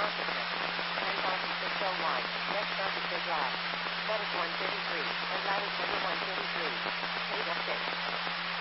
consciousness. 10,601. Next stop is Big Rock. That is 133, and that is number 133. Page F6.